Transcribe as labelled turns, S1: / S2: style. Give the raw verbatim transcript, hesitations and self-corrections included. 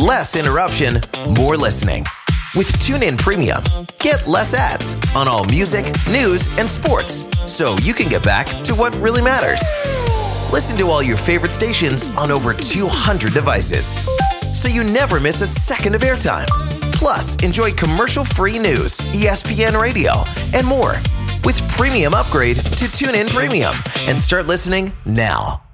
S1: Less interruption, more listening. With TuneIn Premium, get less ads on all music, news, and sports, so you can get back to what really matters. Listen to all your favorite stations on over two hundred devices, so you never miss a second of airtime. Plus, enjoy commercial-free news, E S P N Radio, and more with Premium Upgrade to TuneIn Premium, and start listening now.